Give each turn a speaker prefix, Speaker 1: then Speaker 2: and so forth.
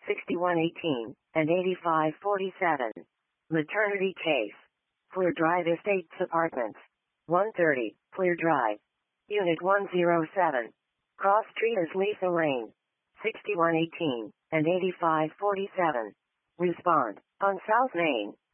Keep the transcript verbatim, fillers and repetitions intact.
Speaker 1: sixty-one eighteen, and eighty-five forty-seven. Maternity case. Clear Drive Estates Apartments. one thirty, Clear Drive. Unit one oh seven. Cross Street is Lisa Lane. sixty-one eighteen, and eighty-five forty-seven. Respond. On South Main,